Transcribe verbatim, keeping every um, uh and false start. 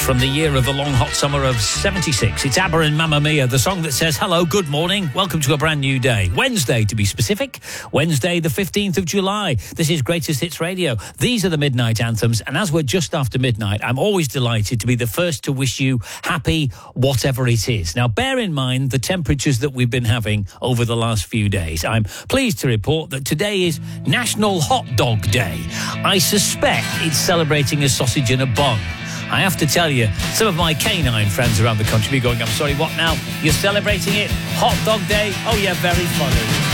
from the year of the long hot summer of seventy-six. It's ABBA and Mamma Mia, the song that says, hello, good morning, welcome to a brand new day. Wednesday, to be specific. Wednesday, the fifteenth of July. This is Greatest Hits Radio. These are the Midnight Anthems, and as we're just after midnight, I'm always delighted to be the first to wish you happy whatever it is. Now, bear in mind the temperatures that we've been having over the last few days. I'm pleased to report that today is National Hot Dog Day. I suspect it's celebrating a sausage and a bun. I have to tell you, some of my canine friends around the country be going, I'm sorry, what now? You're celebrating it? Hot Dog Day? Oh, yeah, very funny.